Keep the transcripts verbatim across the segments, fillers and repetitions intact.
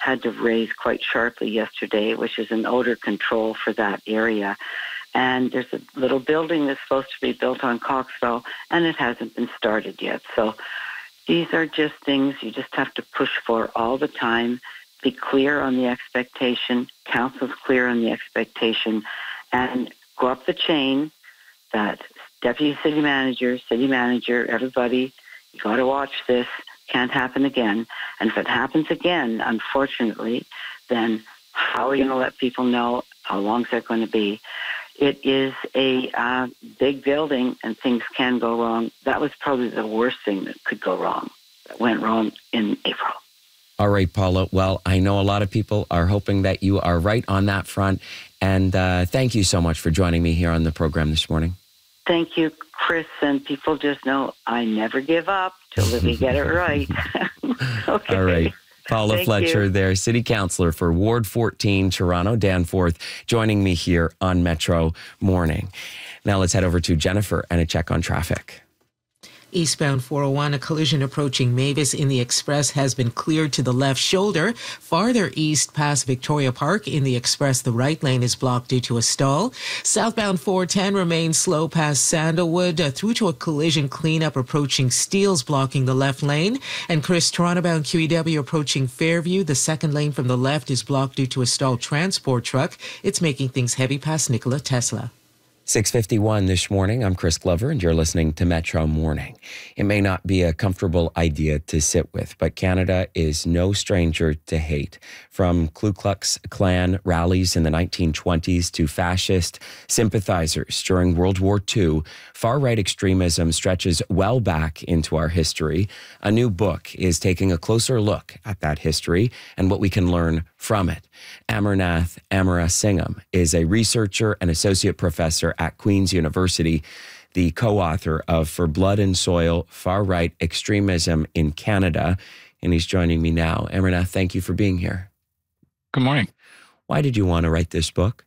had to raise quite sharply yesterday, which is an odor control for that area. And there's a little building that's supposed to be built on Coxwell, and it hasn't been started yet. So these are just things you just have to push for all the time. Be clear on the expectation. Council's clear on the expectation. And go up the chain that deputy city manager, city manager, everybody, you got to watch this. Can't happen again. And if it happens again, unfortunately, then how are you going to let people know? How long is that going to be? It is a uh, big building, and things can go wrong. That was probably the worst thing that could go wrong, that went wrong in April. All right, Paula. Well, I know a lot of people are hoping that you are right on that front. And uh, thank you so much for joining me here on the program this morning. Thank you, Chris. And people just know I never give up till we get it right. Okay. All right. Paula Thank Fletcher you. there, City Councillor for Ward fourteen, Toronto, Danforth, joining me here on Metro Morning. Now let's head over to Jennifer and a check on traffic. Eastbound four oh one, a collision approaching Mavis in the Express has been cleared to the left shoulder. Farther east past Victoria Park in the Express, the right lane is blocked due to a stall. Southbound four ten remains slow past Sandalwood uh, through to a collision cleanup approaching Steeles, blocking the left lane. And Chris, Toronto-bound Q E W approaching Fairview, the second lane from the left is blocked due to a stalled transport truck. It's making things heavy past Nikola Tesla. six fifty-one this morning. I'm Chris Glover, and you're listening to Metro Morning. It may not be a comfortable idea to sit with, but Canada is no stranger to hate. From Ku Klux Klan rallies in the nineteen twenties to fascist sympathizers during World War Two, far-right extremism stretches well back into our history. A new book is taking a closer look at that history and what we can learn from it. Amarnath Amarasingam is a researcher and associate professor at Queen's University, the co-author of For Blood and Soil, Far-Right Extremism in Canada, and he's joining me now. Amarnath, thank you for being here. Good morning. Why did you want to write this book?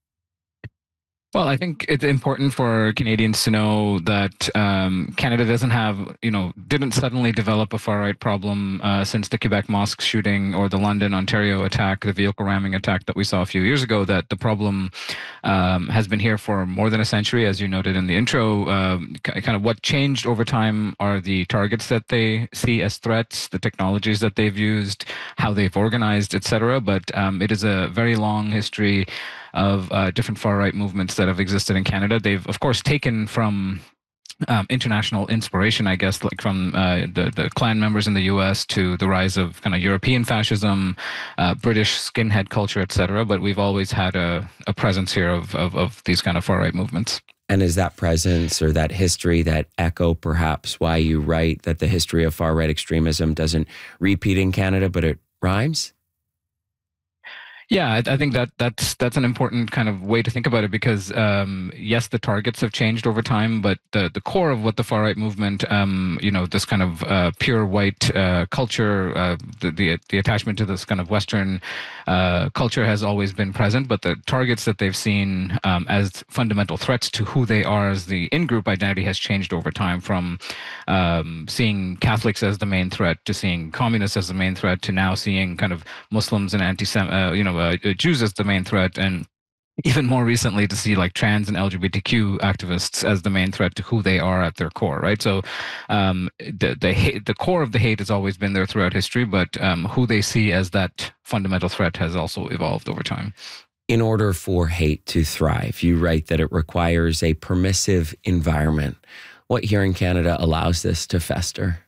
Well, I think it's important for Canadians to know that um, Canada doesn't have, you know, didn't suddenly develop a far-right problem uh, since the Quebec mosque shooting or the London, Ontario attack, the vehicle ramming attack that we saw a few years ago, that the problem um, has been here for more than a century, as you noted in the intro. Um, kind of what changed over time are the targets that they see as threats, the technologies that they've used, how they've organized, et cetera. But um, it is a very long history of uh, different far-right movements that have existed in Canada. They've, of course, taken from um, international inspiration, I guess, like from uh, the, the Klan members in the U S to the rise of kind of European fascism, uh, British skinhead culture, et cetera. But we've always had a, a presence here of, of, of these kind of far-right movements. And is that presence or that history that echo perhaps why you write that the history of far-right extremism doesn't repeat in Canada, but it rhymes? Yeah, I, I think that that's that's an important kind of way to think about it, because um, yes, the targets have changed over time, but the the core of what the far right movement, um, you know, this kind of uh, pure white uh, culture, uh, the, the the attachment to this kind of Western uh, culture has always been present. But the targets that they've seen um, as fundamental threats to who they are as the in-group identity has changed over time, from um, seeing Catholics as the main threat to seeing communists as the main threat to now seeing kind of Muslims and anti-Sem, uh, you know. Uh, Jews as the main threat, and even more recently to see like trans and L G B T Q activists as the main threat to who they are at their core, right? So um, the the, hate, the core of the hate has always been there throughout history, but um, who they see as that fundamental threat has also evolved over time. In order for hate to thrive, you write that it requires a permissive environment. What here in Canada allows this to fester?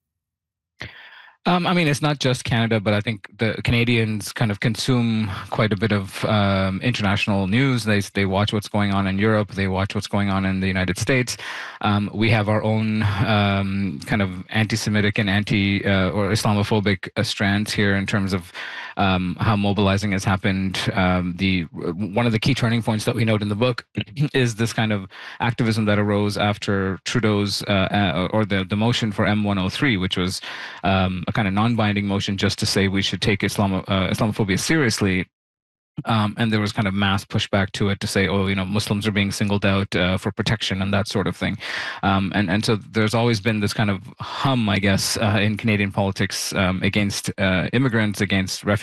Um, I mean, it's not just Canada, but I think the Canadians kind of consume quite a bit of um, international news. They they watch what's going on in Europe. They watch what's going on in the United States. Um, we have our own um, kind of anti-Semitic and anti uh, or Islamophobic uh, strands here in terms of um, how mobilizing has happened. Um, the one of the key turning points that we note in the book is this kind of activism that arose after Trudeau's uh, uh, or the the motion for M one oh three, which was um, a kind of non-binding motion just to say we should take Islam, uh, Islamophobia seriously. Um, and there was kind of mass pushback to it to say, oh, you know, Muslims are being singled out uh, for protection and that sort of thing. Um, and, and so there's always been this kind of hum, I guess, uh, in Canadian politics um, against uh, immigrants, against refugees.